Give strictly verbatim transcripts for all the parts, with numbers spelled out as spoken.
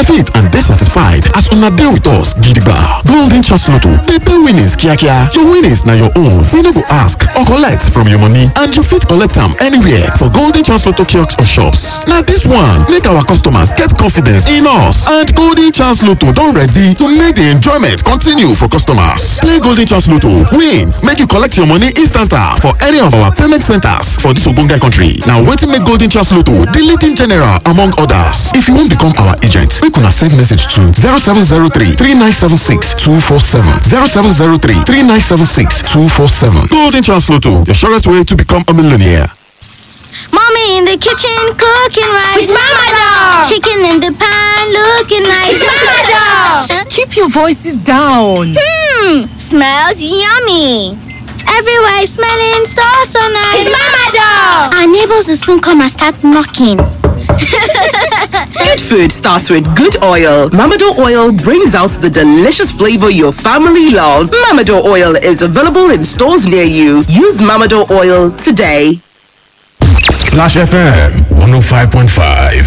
benefit and dey satisfied as una dey with us gidigba. Golden Chance Lotto dey pay winnings kiakia. Your winnings na your own. We no go ask or collect from your money and you fit collect am anywhere for Golden Chance Lotto kiosks or shops. Na this one make our customers get confidence in us and Golden Chance Lotto don ready to make the enjoyment continue for customers. Play Golden Chance Lotto, win, make you collect your money instanta for any of our payment centers for this ogbonge country. Now wetin make Golden Chance Lotto the leading general among others. If you wan become our agent, make una send message to zero seven zero three three nine seven six two four seven zero seven zero three three nine seven six two four seven. Golden Chance Lotto, the surest way to become a millionaire. Mommy in the kitchen cooking rice. It's Mama Dog. Chicken in the pan looking nice. It's Mama Dog. Keep your voices down. Hmm, smells yummy. Everywhere is smelling so so nice. It's Mama Dog. Our neighbors will soon come and start knocking. Good food starts with good oil. Mamado oil brings out the delicious flavor your family loves. Mamado oil is available in stores near you. Use Mamado oil today. Splash F M one oh five point five.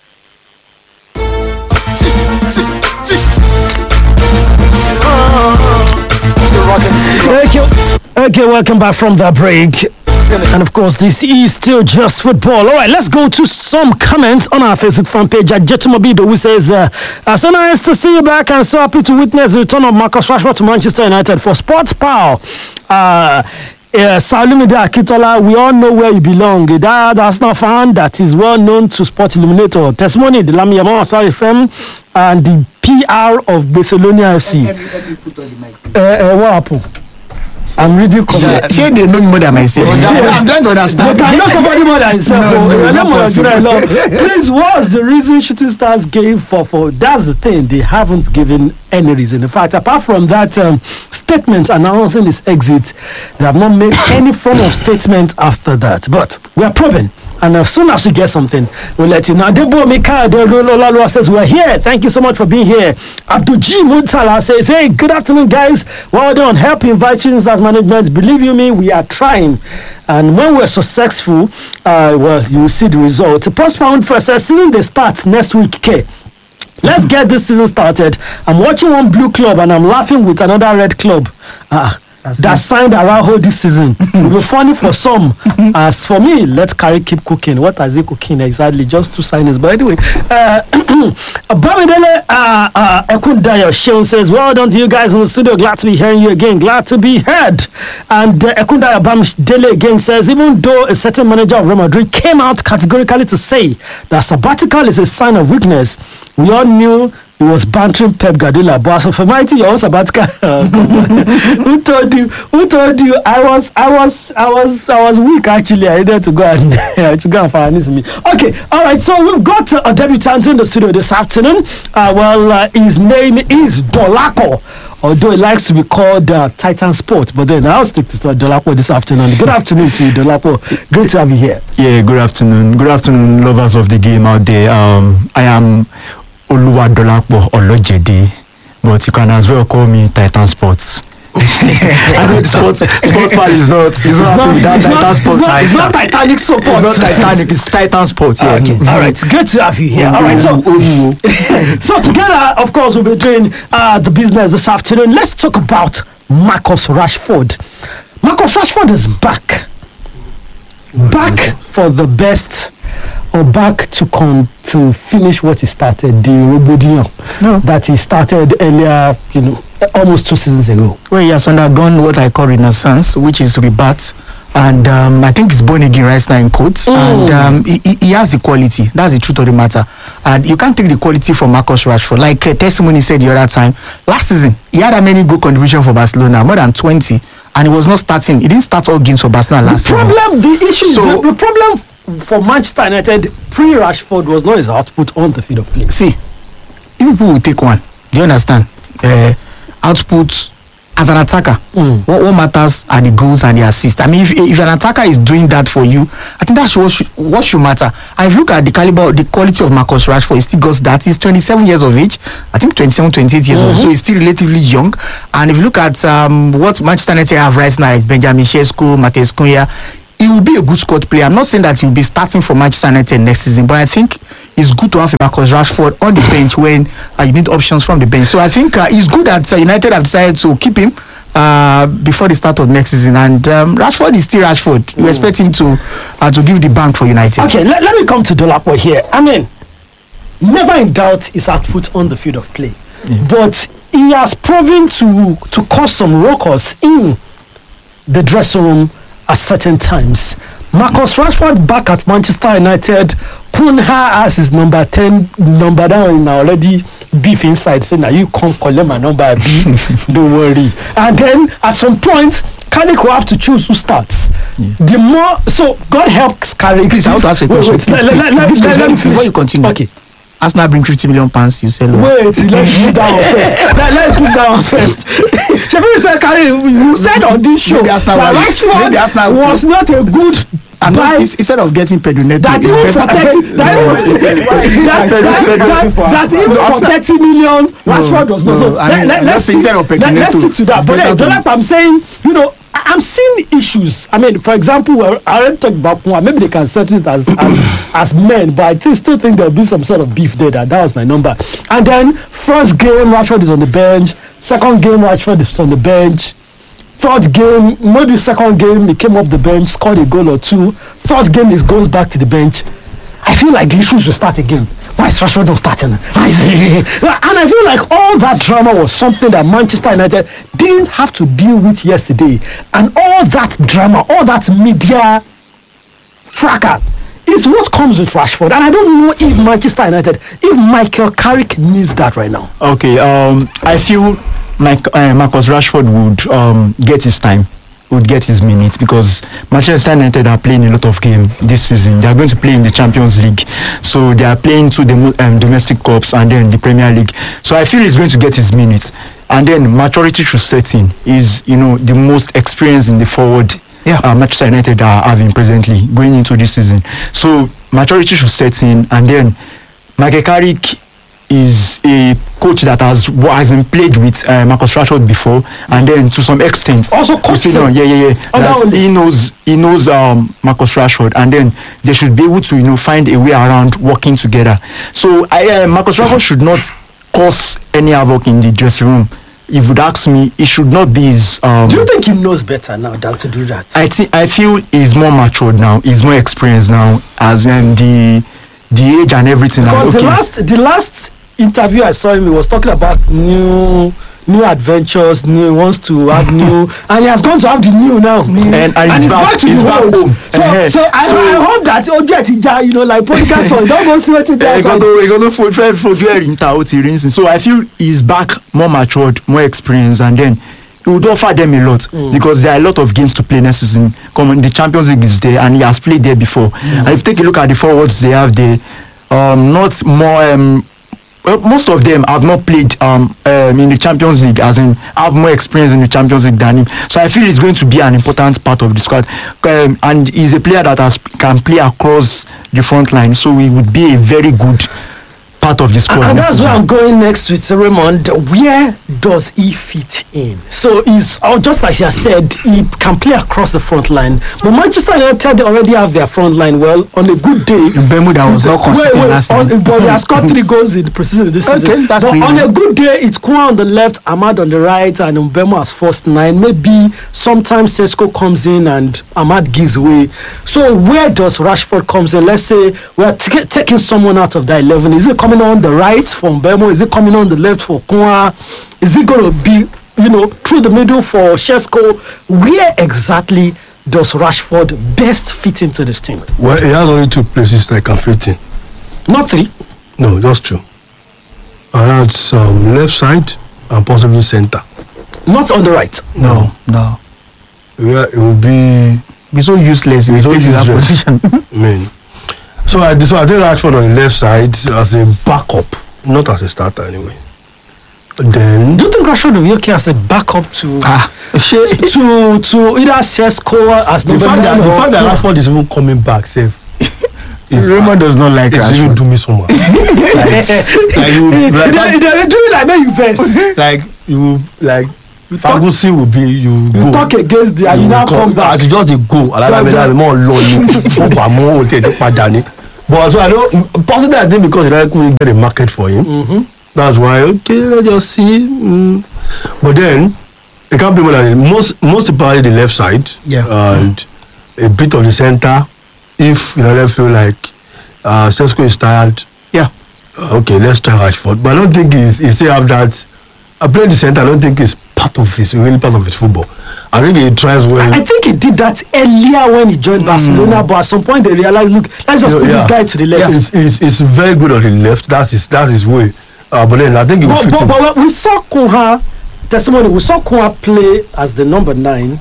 Okay, okay, welcome back from that break. And of course, this is still just football. All right, let's go to some comments on our Facebook fan page at Jetumabido, who says, uh, uh, so nice to see you back and so happy to witness the return of Marcus Rashford to Manchester United for Sports Power. Uh, Uh, Salumide Akitola, we all know where you belong. That Arsenal fan that is well known to Sport Illuminator. Testimony, the Lami Yamama Sport F M and the P R of Barcelona F C. Uh, uh, what happened? I'm reading comments. Say they know more than myself. I'm trying to understand. But I know somebody more than himself. No, no, no, not no, Please, what's the reason Shooting Stars gave for for? That's the thing. They haven't given any reason. In fact, apart from that um, statement announcing his exit, they have not made any form of statement after that. But we are probing. And as soon as we get something, we'll let you know. Debo Mika Adeololololua says, we're here. Thank you so much for being here. Abdul G. Mutala says, hey, good afternoon, guys. Well done. Help invite you as management. Believe you me, we are trying. And when we're successful, uh, well, you will see the result. Postponed for a season, they start next week, okay? Let's get this season started. I'm watching one blue club and I'm laughing with another red club. Uh, that signed Araujo this season. It will be funny for some. As for me, let's carry keep cooking. What is he cooking exactly? Just two signings. But anyway, uh, Bamidele uh, uh, Ekundayo Sheon says, well done to you guys in the studio. Glad to be hearing you again. Glad to be heard. And uh, Ekundayo Bamidele again says, even though a certain manager of Real Madrid came out categorically to say that sabbatical is a sign of weakness, we all knew he was bantering Pep Guardiola. But as for mighty, your own sabbatical. Who told you? Who told you? I was, I was, I was, I was weak. Actually, I needed to go and to go and finance me. Okay, all right. So we've got uh, a debutant in the studio this afternoon. Uh, well, uh, his name is Dolapo. Although he likes to be called uh, Titan Sport, but then I'll stick to Dolapo this afternoon. Good afternoon to you, Dolapo. Great to have you here. Yeah, good afternoon. Good afternoon, lovers of the game out there. Um, I am Oluwadolapo Olojede, but you can as well call me Titan Sports. I know sports, sports part is not, it's, it's not, not that it's Titan not, Sports. It's not, it's not Titanic support. It's not Titanic, it's Titan Sports. Yeah. Okay, all right, it's good to have you here. All right, so so together, of course, we'll be doing uh, the business this afternoon. Let's talk about Marcus Rashford. Marcus Rashford is back, back for the best. Or back to come to finish what he started, the Robodion no. that he started earlier, you know, almost two seasons ago. Well, he has undergone what I call renaissance, which is rebirth. And um, I think he's born again right now in quotes. Mm. And um, he, he has the quality. That's the truth of the matter. And you can't take the quality from Marcus Rashford. Like uh, Testimony said the other time, last season, he had a many goal contribution for Barcelona, more than twenty. And he was not starting. He didn't start all games for Barcelona last the problem, season. The issue, so, the, the problem for Manchester United pre-Rashford was not his output on the field of play. See, people will take one. Do you understand? Uh, output as an attacker, mm. what, what matters are the goals and the assists. I mean, if, if an attacker is doing that for you, I think that's what should, what should matter. And if you look at the caliber, the quality of Marcus Rashford, he still got that. He's twenty-seven years of age. I think twenty-seven, twenty-eight years mm-hmm. old. So he's still relatively young. And if you look at um, what Manchester United have right now, is Benjamin Sesko, Matheus Cunha. he will be a good squad player. I'm not saying that he'll be starting for Manchester United next season, but I think it's good to have a Marcus Rashford on the bench when uh, you need options from the bench. So I think uh, it's good that uh, United have decided to keep him uh, before the start of next season. And um, Rashford is still Rashford. You mm. expect him to uh, to give the bank for United. Okay, let, let me come to Dolapo here. I mean, never in doubt his output on the field of play, yeah. but he has proven to to cause some ruckus in the dressing room at certain times. Marcus Rashford back at Manchester United, Cunha as his number ten number down in already beef inside, saying that you can't collect my number B, don't worry. And then at some point, Carrick will have to choose who starts. Yeah. The more, so God helps Carrick. Please, I want to ask a question. Wait, wait, let, let, let, let, let me finish. Before you continue. Okay. Arsenal bring fifty million pounds, you sell. Wait, let's sit down first. Let, let's sit down first. Shebi said, Carrick, you said on this show that Rashford was not a good. And not, instead of getting Pedro Neto, that even for thirty, that even for thirty million, Rashford was not. So let's stick to that. But then, Donald, I'm saying, you know, I'm seeing issues. I mean, for example, I already talked about Puma. Maybe they can settle it as as as men, but I think, still think there'll be some sort of beef there. That that was my number. And then first game, Rashford is on the bench. Second game, Rashford is on the bench. Third game, maybe second game, he came off the bench, scored a goal or two. Third game, he goes back to the bench. I feel like the issues will start again. Why is Rashford not starting? Why is he? And I feel like all that drama was something that Manchester United didn't have to deal with yesterday. And all that drama, all that media fracas is what comes with Rashford. And I don't know if Manchester United, if Michael Carrick needs that right now. Okay, um, I feel Mike, uh, Marcus Rashford would um, get his time, would get his minutes, because Manchester United are playing a lot of games this season. They are going to play in the Champions League, so they are playing two the um, domestic cups and then the Premier League. So I feel he's going to get his minutes, and then maturity should set in. Is you know the most experienced in the forward. Yeah, uh, Manchester United are having presently going into this season. So maturity should set in, and then Michael Carrick is a coach that has has been played with uh, Marcus Rashford before, and then to some extent also coached him. Yeah, yeah, yeah. That he knows he knows um, Marcus Rashford, and then they should be able to you know find a way around working together. So I, uh, Marcus Rashford should not cause any havoc in the dressing room. If you'd ask me, it should not be his. Um, do you think he knows better now than to do that? I think I feel he's more matured now. He's more experienced now, as in the the age and everything. Because okay. the last the last. interview I saw him, he was talking about new new adventures, new he wants to have new, and he has gone to have the new now, and, and, and he's, he's back, back to he's the back home. So, uh-huh. so, I, so I hope that Ojetija, you know, like prodigal son, don't go see what it does. So I feel he's back more matured, more experienced, and then it would offer them a lot mm. because there are a lot of games to play next season. Come on, the Champions League is there, and he has played there before. Mm. And if you take a look at the forwards they have there, um, not more. Um, Well, most of them have not played um, um, in the Champions League, as in have more experience in the Champions League than him. So I feel he's going to be an important part of the squad, um, and he's a player that has can play across the front line. So he would be a very good part of the squad. And, and that's where I'm going next with Raymond. Where does he fit in? So he's oh, just like you said, he can play across the front line. But Manchester United already have their front line. Well, on a good day, Bermuda was not consistent last on, but he has scored three goals in the preseason this okay, season. That's but pretty on good. a good day, it's Kwa on the left, Ahmad on the right, and Mbemo as first nine. Maybe sometimes Sesko comes in and Ahmad gives way. So where does Rashford comes in? Let's say we're t- taking someone out of that eleven. Is it coming on the right for Mbemo? Is it coming on the left for Kwa? Is it going to be, you know, through the middle for Sesko? Where exactly does Rashford best fit into this team? Well, he has only two places that can fit in. Not three? No, just two. And that's um, left side and possibly center. Not on the right? No. No. Yeah, it will be... Be so useless in so that position. I mean, so I, so I think Rashford on the left side as a backup, not as a starter anyway. Then do you think Rashford will be okay as a backup to ah to to either Sesko as the fact that the fact that Rashford is even coming back safe? Raymond does not like it's Rashford. Even do me so much. like, like you, like, they, they do it like make you vex. Like you like Fagusi will be you. You go. talk against the and you now come back. As you just dey go, alábẹ́lá more lonely. Ó wà mọ́ ó tẹ̀ padà ní. But so I don't possibly I think because United couldn't get a market for him. Mm-hmm. That's why okay, let's just see. Mm. But then it can't be more than most most probably the left side. Yeah. And a bit of the center. If you know they feel like uh Sesko is tired. Yeah. Uh, okay, let's try Rashford. But I don't think he's he still have that. I play the center. I don't think it's part of his really part of his football. I think he tries well. I think he did that earlier when he joined Barcelona, but at some point they realized, look, let's just You know, put yeah. this guy to the left. It's, it's, it's very good on the left. That's his that's his way. Uh, but then I think he will But, fit but, in. but we saw Kunha testimony. We saw Kunha play as the number nine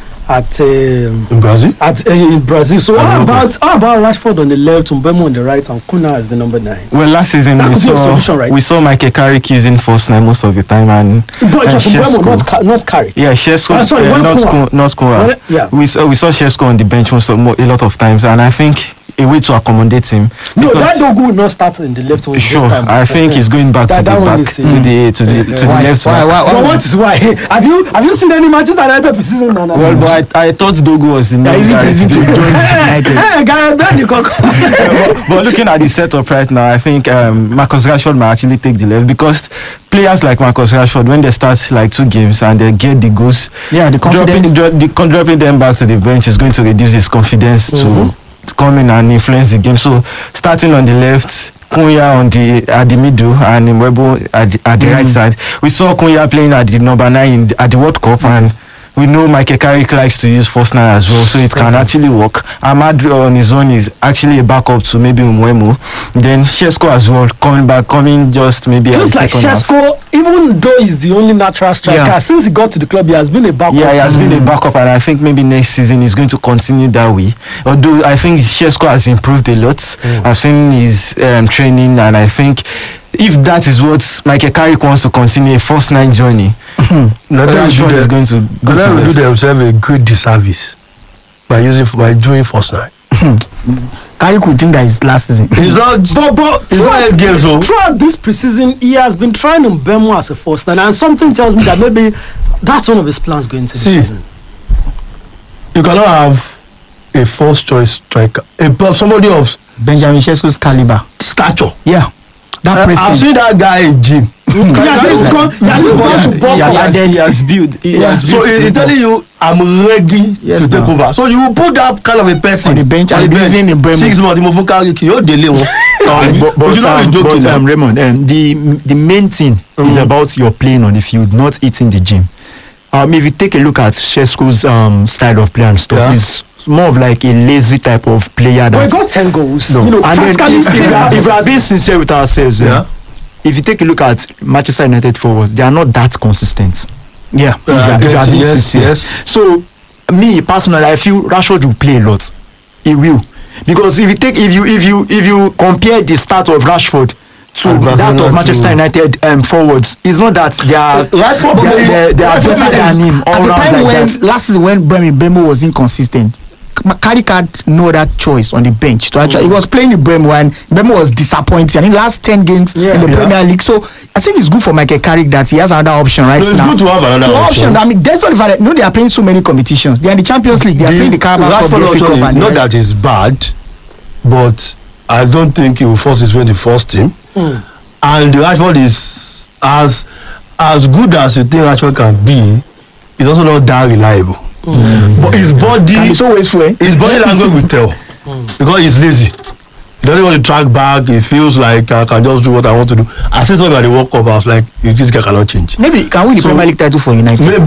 at um, in Brazil. at uh, in Brazil. So how know about how about Rashford on the left, Mbemo on the right, and Kunha as the number nine? Well, last season That we could be a saw solution, right? we saw Michael Carrick using false nine most of the time, and But it and was Mbemo, Šeško- not Ka- not Carrick. Yeah, Šeško, Ah, sorry, uh, when not Kunha. Kunha, not Kunha. When- yeah. We saw we saw Šeško on the bench most of, mo- a lot of times, and I think a way to accommodate him. No, because- that Dogu will not start in the left wing Sure, this time. I think he's going back That- to the that one back is, to uh, the to the to the Why? left Why? back. Why? But why? what is why? Have you have you seen any matches that United preseason? No, no, Well, no. but I, I thought Dogo was the main is it guy. easy to to do- join United? Hey, Gareth Bale, you can come. but, but looking at the setup right now, I think um, Marcus Rashford might actually take the left, because players like Marcus Rashford, when they start like two games and they get the goals, Yeah, the dropping, confidence. dro- the, con- dropping them back to the bench is going to reduce his confidence to, to come in and influence the game. So starting on the left, Kunya on the at the middle, and Mbeumo at the, at the right side. We saw Kunya playing at the number nine in the, at the World Cup, and we know Michael Carrick likes to use first nine as well, so it can actually work. Ahmad on his own is actually a backup to maybe Mbeumo. Then Šeško as well, coming back, coming just maybe at Feels the like second half. Šeško, even though he's the only natural striker, Yeah. since he got to the club, he has been a backup. Yeah, he has been a backup, and I think maybe next season he's going to continue that way. Although I think Šeško has improved a lot. I've seen his um, training, and I think if that is what Michael Carrick wants to continue a first nine journey, Rashford is going to go United to will do left. themselves a great disservice by using by doing first nine. Carrick would think that is last season. It's not. But, but It's not eight games, though. throughout this preseason, he has been trying Mbeumo as a first nine, and something tells me that maybe that's one of his plans going into the See, season. You cannot have a first choice striker, a per- somebody of Benjamin Šeško's caliber. stature. Yeah. That Uh, I've pressing. seen that guy in gym. He has even gone, he has even gone to He Bournemouth. has He has, added- he has built. He has So built he- he's football. telling you, I'm ready Yes, to take now. over. So you put that kind of a person On the bench and using Mbeumo. Six months, you move carry you delay one. but, but, you know um, the joking. but um, Raymond, um, the the main thing is about your playing on the field, not eating the gym. Um, if you take a look at Šeško's um style of play and stuff, Yeah. it's more of like a lazy type of player. But he That's, got ten goals. no. You know, and then practically if, if, we are, if we are being sincere with ourselves, Yeah. yeah. if you take a look at Manchester United forwards, they are not that consistent. Yeah. If you are- I if you get are you, being yes, sincere. yes. So me personally, I feel Rashford will play a lot. He will, because if you take if you if you if you compare the start of Rashford to And that Barcelona of Manchester to- United um, forwards, it's not that they are Rashford they, play- they, they are Rashford better is- than him all At the round time like when that. last season when Mbeumo Mbeumo was inconsistent, Ma- Carrick had no other choice on the bench to actually. He was playing the Mbeumo and Mbeumo was disappointing. I mean, last ten games Yeah. in the Yeah. Premier League. So I think it's good for Michael Carrick that he has another option right No, it's now. good to have another To option. I mean, that's what if I you know they are playing so many competitions. They are in the Champions League. They are playing the Carabao Cup, Rashford the F A Cup, option is and the not rest. that it's bad, but I don't think he will force his way in the first team. And the Rashford is as as good as you think Rashford can be, he's also not that reliable. But his body, Can be so wasteful. Eh? his body language will tell because he's lazy. He doesn't want to track back. He feels like I can just do what I want to do. I said something at the World Cup. I was like, this guy cannot change. Maybe he can win the So- Premier League title for United. Maybe,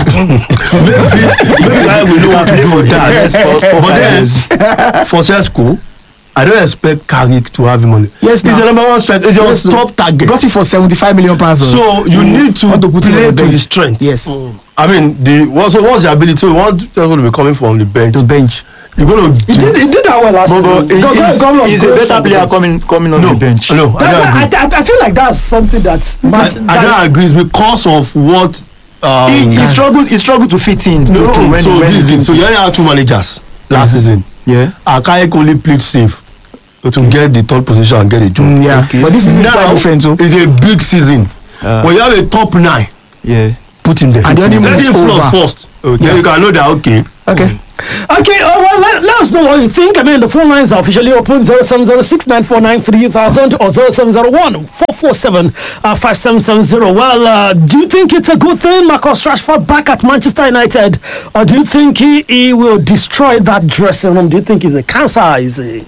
maybe, maybe I will know what to do for that. Yes, for- for but five then, years. for Šeško, I don't expect Carrick to have him on it. Yes, he's now. the number one striker. He's your Yes, no. top target. Got it for seventy-five million pounds. So you need to, Want to put him on play the to bench. his strength. Yes. I mean, the what, so what's the ability? So you want Šeško to be coming from the bench. To bench. You're going to. He did, he did that well last But, season. but he- Go- go- he's, go on, he's go a on better from the player bench. coming coming on No, the bench. no, I don't agree. That- I, I, I feel like that's something that I, match, I that don't agree. It's because of what. Um, He, he struggled. He struggled to fit in. no, to- to when, so when this he is it. So came you only had two managers last season. Yeah. Uh, Carrick only played safe to get the third position and get a job. Mm, yeah. But this is Now quite different. So. it's a big season. Uh, When you have a top nine yeah. Put him there. And the honeymoon Let is him flop over. first. Okay. Then you can know that okay. Okay. Okay, oh, well, let, let us know what you think. I mean, the phone lines are officially open zero seven zero six nine four nine three thousand or zero seven zero one four four seven five seven seven zero. Well, uh, do you think it's a good thing, Marcus Rashford back at Manchester United? Or do you think he, he will destroy that dressing room? Do you think he's a cancer? Is a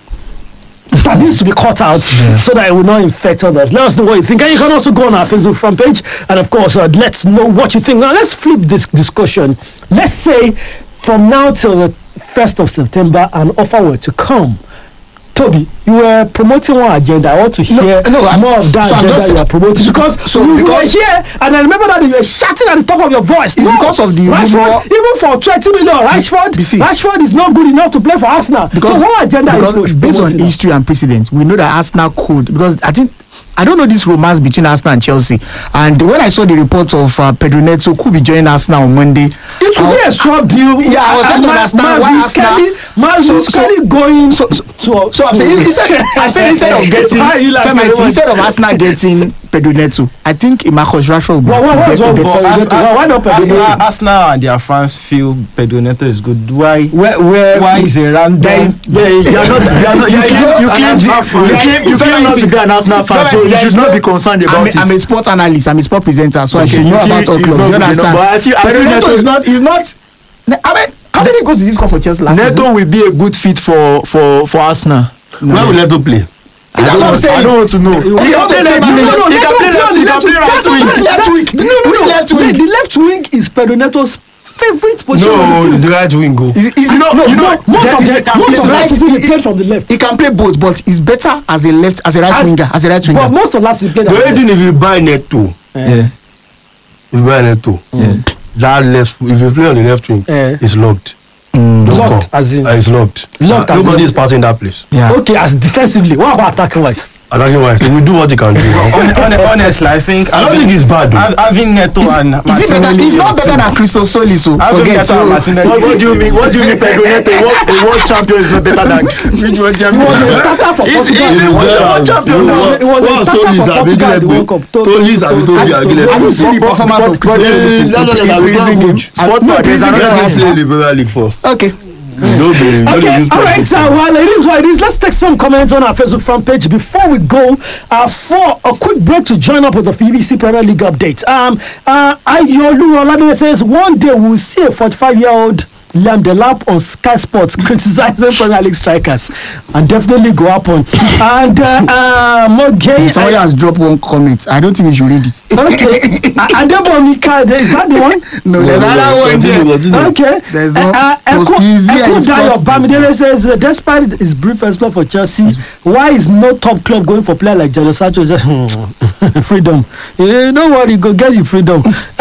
that needs to be cut out yeah. so that it will not infect others. Let us know what you think. And you can also go on our Facebook front page and, of course, uh, let's know what you think. Now, let's flip this discussion. Let's say from now till the first of September, an offer were to come. Toby, you were promoting one agenda. I want to hear no, no, more of that so agenda just, you are promoting. Because so you because, were here, and I remember that you were shouting at the top of your voice. It's No, because of the Rashford, rumor, even for twenty million, Rashford, Rashford is not good enough to play for Arsenal. Because, so what agenda because are you based on promoting history and precedent, we know that Arsenal could, because I think I don't know this romance between Arsenal and Chelsea. And when I saw the report of uh, Pedro Neto could be joining Arsenal on Monday, it will be a swap deal. Yeah, I was trying to understand why Arsenal. Miles so, so, going. So, so, so, so I'm saying instead, I'm saying instead of getting Femite, instead of Arsenal getting Pedro Neto, I think Marcus Rashford will be well, well, better. Well, well, well, why not Pedro Neto? Arsenal and their fans feel Pedro Neto is good. Why? Where? where why is a random? Yeah, you are not. You are not. You can't. You can't. You can't not be an Arsenal fan, so you should not be concerned about I'm it. a, I'm a sports analyst. I'm a sport presenter, so okay, I should know about all clubs. You understand? But I feel, I feel Neto is not. Is not. I mean, how did he go to this call for Chelsea last Neto season? will be a good fit for for for Arsenal. No. Where will Neto play? I don't, I, don't, I don't want to know. He can play left wing. He can play left wing. He can play right wing. Left wing. No, no, no. Left wing. The left wing is Pedro Neto's favorite position. No, it's the right wing go. Is, is, no, no, you know, most of the most of last season he he played from the left. He can play both, but he's better as a left, as a right As- winger, as a right winger. But most of last season he played. The as only a thing left. if you buy Neto, Yeah. if you buy Neto, that left, if you play on the left wing, Eh. it's locked. Mm. Don't Locked, come. as in- Uh, it's locked. Locked Uh, as nobody in- is passing that place. Yeah. Okay, as defensively, what about attacking wise? Attacking wise, he will do what he can do. Hon- hon- Honestly, I think I don't think it's bad though. hav- having Neto and Is he better? He's not better than Christos Solis. So Having forget. Neto and So, Martinelli. What, what do you mean? What do you mean, Pedro Neto? A world, a world champion is not better than which world champion? He was a starter for He's- Portugal. he's a He was world- a world champion He now. was a- he was a What starter Toli's for Abi Portugal at the Gilebe? World Cup. To- Toli's to- Abi to- Tobi to- Agilebe. have you seen the performance of Christos Eh, Solis? no, no, no, no, we Praising can't him. watch. Sport No, There's praising another him. play the Premier League first. Okay. No, baby, no, Okay, use all right, Pedro. uh, well, it is what it is. Let's take some comments on our Facebook front page before we go uh, for a quick break to join up with the B B C Premier League update. Um, uh, Ayolu Oladele says one day we'll see a forty-five-year-old Liam Delap on Sky Sports criticizing Premier League strikers, and definitely go up on. And uh, uh, Mogay, Somebody has dropped one comment. I don't think you should read it. okay, Adebomika, is that the one? No, there's No, no, another one continue, there. continue. Okay. There's Uh, one. uh, Most Eko- easy and Eko it's Dayo possible. Bamidele says, uh, despite his brief exploit for Chelsea, why is no top club going for player like Jadon Sancho? Just freedom. Eh, don't worry, go get your freedom.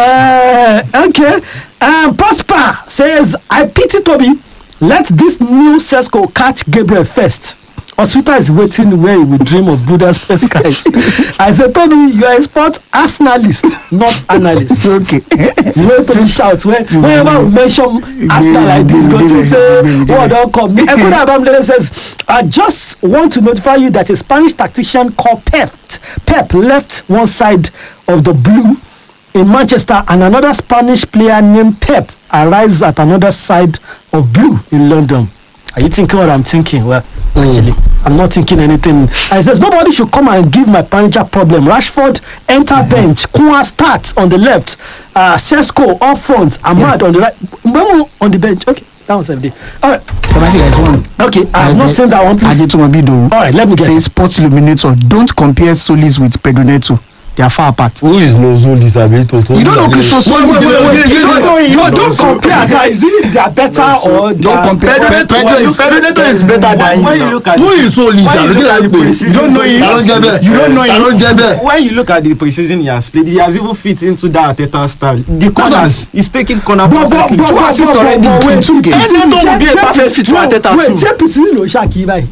uh, okay. Um, Prosper says, I pity Toby. Let this new Sesko catch Gabriel first. Hospital is waiting where he will dream of Buddha's first skies. I said, Toby, you are a sport Arsenalist, not analyst. Okay. You know to shout when, whenever we mention Arsenal like this, go to say, oh, don't come. Ekuda Abamdele says, I just want to notify you that a Spanish tactician called Pep, Pep left one side of the blue in Manchester, and another Spanish player named Pep arrives at another side of blue in London. Are you thinking what I'm thinking? Well, actually, I'm not thinking anything. I says nobody should come and give my manager problem. Rashford enter mm-hmm. bench. Kua starts on the left. Uh, Sesko up front. Ahmad yeah. on the right. Memo on the bench. Okay, that was every day. All right. There's one. Okay, I'm not saying that one, please. All right, let me get say it. Sports Illuminator. Don't compare Solis with Pedro Neto. They are far apart. Who is Nozolis Abito? You don't know Christos Solis. You don't know. You don't compare. Is it they are better or don't compare? Pedro is better than when you look at who is Solis Abito? You don't know him. You don't know him. When you look at the preseason he has played, he has even fit into that Arteta style. The corners, he's taking corner. But but but two assists already in two games. Neto will be a perfect fit for Arteta too. Wait, check preseason o Shaki bye.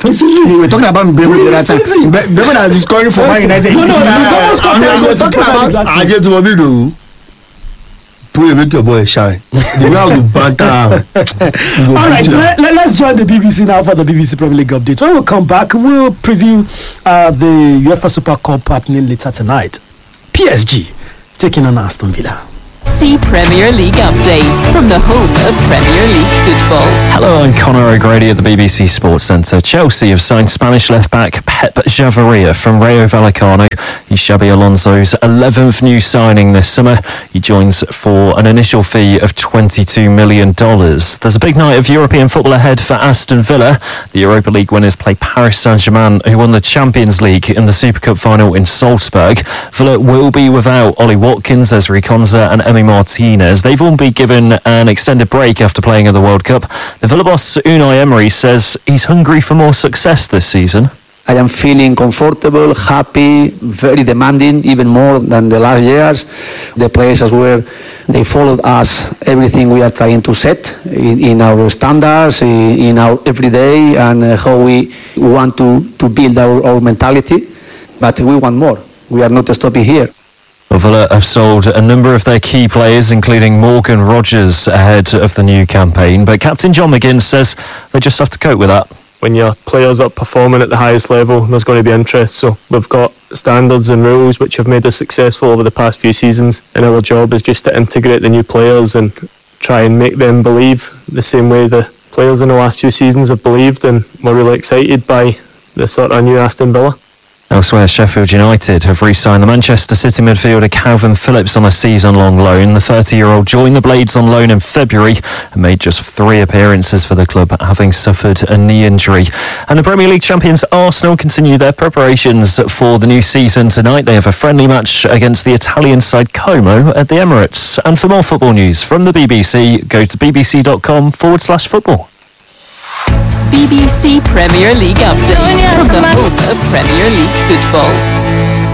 We were talking about Mbemo the other time. Mbemo that is scoring for Man United. No, no, you don't score. We were talking about. I get to Mobido. Pray make your boy shine. The way I will banter. All right, so let, let's join the B B C now for the B B C Premier League update. When we come back, we'll preview uh, the UEFA Super Cup happening later tonight. P S G taking on Aston Villa. C Premier League update from the home of Premier League football. Hello, I'm Conor O'Grady at the B B C Sports Centre. Chelsea have signed Spanish left-back Pep Javaria from Rayo Vallecano. He's Xabi Alonso's eleventh new signing this summer. He joins for an initial fee of twenty-two million dollars. There's a big night of European football ahead for Aston Villa. The Europa League winners play Paris Saint-Germain, who won the Champions League in the Super Cup final in Salzburg. Villa will be without Ollie Watkins, Ezri Konsa and Emi Martinez. They've all been given an extended break after playing at the World Cup. The Villa boss Unai Emery says he's hungry for more success this season. I am feeling comfortable, happy, very demanding, even more than the last years. The players as well, they followed us, everything we are trying to set in, in our standards, in, in our everyday, and uh, how we want to, to build our, our mentality. But we want more. We are not stopping here. Well, Villa have sold a number of their key players, including Morgan Rogers, ahead of the new campaign. But Captain John McGinn says they just have to cope with that. When your players are performing at the highest level, there's going to be interest. So we've got standards and rules which have made us successful over the past few seasons, and our job is just to integrate the new players and try and make them believe the same way the players in the last few seasons have believed, and we're really excited by the sort of new Aston Villa. Elsewhere, Sheffield United have re-signed the Manchester City midfielder Calvin Phillips on a season-long loan. The thirty-year-old joined the Blades on loan in February and made just three appearances for the club, having suffered a knee injury. And the Premier League champions Arsenal continue their preparations for the new season tonight. They have a friendly match against the Italian side Como at the Emirates. And for more football news from the B B C, go to bbc.com forward slash football. B B C Premier League update from the home of Premier League football.